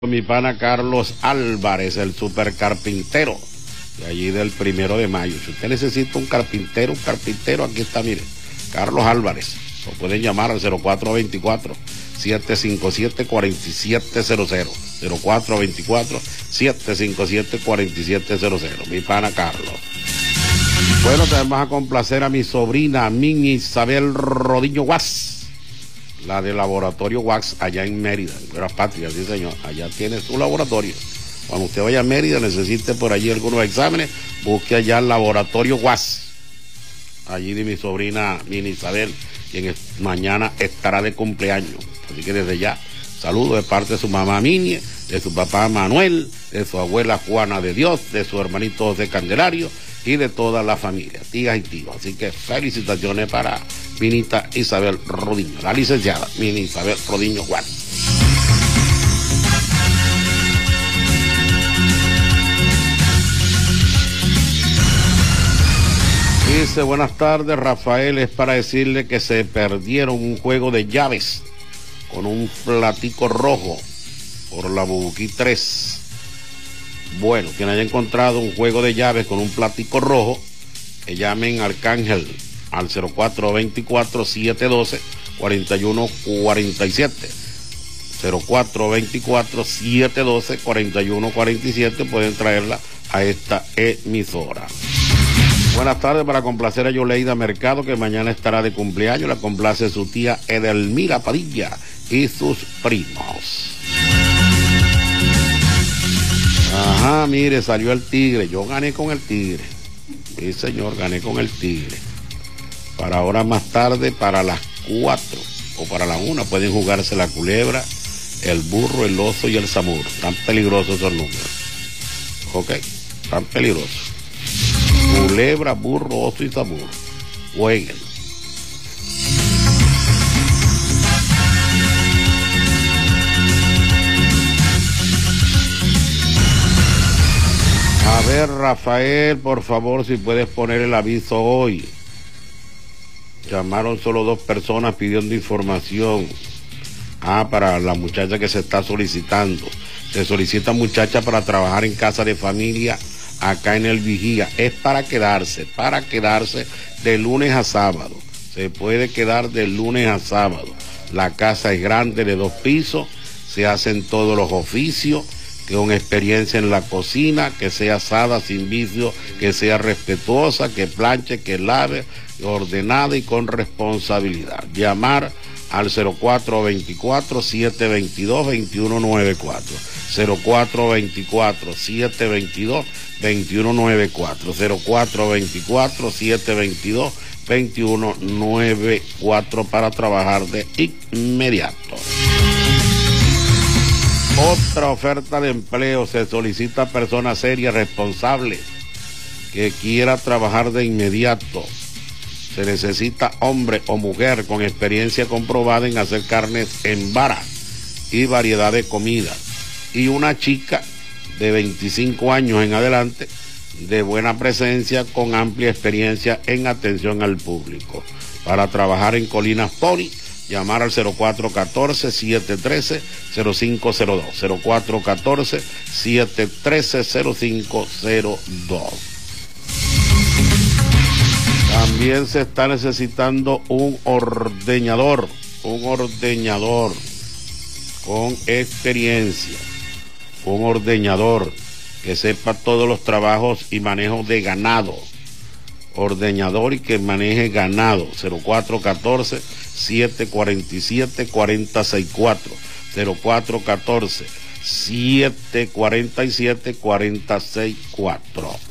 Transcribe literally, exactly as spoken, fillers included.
Mi pana Carlos Álvarez, el super carpintero, de allí del primero de mayo. Si usted necesita un carpintero, un carpintero, aquí está, mire, Carlos Álvarez. Lo pueden llamar al cero cuatro dos cuatro, siete cinco siete, cuatro siete cero cero. cero cuatro dos cuatro, siete cinco siete, cuatro siete cero cero. Mi pana Carlos. Bueno, te vamos a complacer a mi sobrina, Mini Isabel Rodiño Guas, la de Laboratorio Wax, allá en Mérida, en Veras Patrias, sí señor, allá tiene su laboratorio. Cuando usted vaya a Mérida, necesite por allí algunos exámenes, busque allá el Laboratorio Wax, allí de mi sobrina Mini Isabel, quien es, mañana estará de cumpleaños. Así que desde ya, saludos de parte de su mamá Mini, de su papá Manuel, de su abuela Juana de Dios, de su hermanito José Candelario y de toda la familia, tías y tíos. Así que felicitaciones para Minita Isabel Rodiño, la licenciada Mini Isabel Rodiño Juan. Dice, buenas tardes, Rafael, es para decirle que se perdieron un juego de llaves con un platico rojo por la Bubuquí tres. Bueno, quien haya encontrado un juego de llaves con un platico rojo, que llamen al Arcángel al cero cuatro dos cuatro, siete uno dos, cuatro uno cuatro siete. cero cuatro dos cuatro, siete uno dos, cuatro uno cuatro siete. Pueden traerla a esta emisora. Buenas tardes, para complacer a Yoleida Mercado, que mañana estará de cumpleaños. La complace su tía Edelmira Padilla y sus primos. Ajá, mire, salió el Tigre. Yo gané con el Tigre. Sí, señor, gané con el Tigre. Para ahora más tarde, para las cuatro o para la una, pueden jugarse la culebra, el burro, el oso y el samur. Tan peligrosos esos números. Ok, tan peligrosos. Culebra, burro, oso y samur. Jueguen. A ver, Rafael, por favor, si puedes poner el aviso hoy. Llamaron solo dos personas pidiendo información. Ah, para la muchacha que se está solicitando. Se solicita muchacha para trabajar en casa de familia acá en el Vigía. Es para quedarse, para quedarse de lunes a sábado. Se puede quedar de lunes a sábado. La casa es grande, de dos pisos. Se hacen todos los oficios. Con experiencia en la cocina, que sea asada sin vicio, que sea respetuosa, que planche, que lave, ordenada y con responsabilidad. Llamar al cero cuatro dos cuatro, siete dos dos, dos uno nueve cuatro. cero cuatro dos cuatro, siete dos dos, dos uno nueve cuatro. cero cuatro dos cuatro, siete dos dos, dos uno nueve cuatro para trabajar de inmediato. Otra oferta de empleo, se solicita persona seria, responsable, que quiera trabajar de inmediato. Se necesita hombre o mujer con experiencia comprobada en hacer carnes en vara y variedad de comida. Y una chica de veinticinco años en adelante, de buena presencia, con amplia experiencia en atención al público. Para trabajar en Colinas Pony, llamar al cero cuatro uno cuatro, siete uno tres, cero cinco cero dos. cero cuatro uno cuatro, siete uno tres, cero cinco cero dos. También se está necesitando un ordeñador, un ordeñador con experiencia, un ordeñador que sepa todos los trabajos y manejo de ganado. Ordeñador y que maneje ganado. Cero cuatro uno cuatro, siete cuatro siete, cuatro cero seis cuatro. cero cuatro uno cuatro, siete cuatro siete, cuatro cero seis cuatro.